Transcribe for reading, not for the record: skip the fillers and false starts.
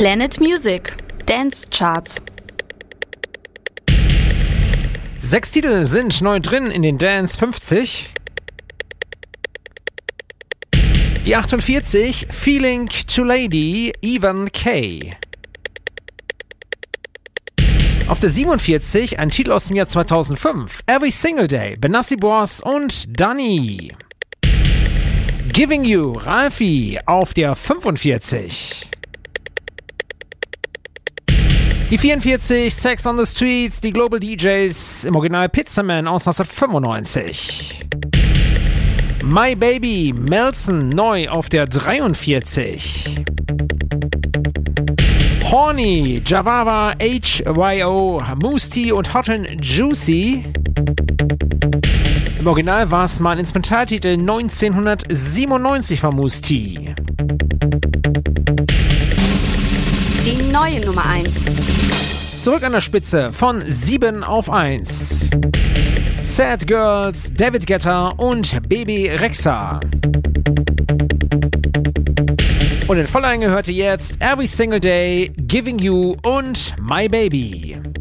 Planet Music Dance Charts. 6 Titel sind neu drin in den Dance 50. Die 48, Feeling to Lady, Evan Kay. Auf der 47, ein Titel aus dem Jahr 2005, Every Single Day, Benassi Boss und Dani. Giving You, Ralfi, auf der 45. Die 44, Sex on the Streets, die Global DJs, im Original Pizzaman aus 1995. My Baby, Melson, neu auf der 43. Horny, Javava, HYO, Moose T und Hot and Juicy. Im Original war es mal ein Instrumentaltitel 1997 von Moose T. Die neue Nummer 1. Zurück an der Spitze von 7 auf 1. Sad Girls, David Guetta und Baby Rexha. Und in voller Länge hörte jetzt Every Single Day, Giving You und My Baby.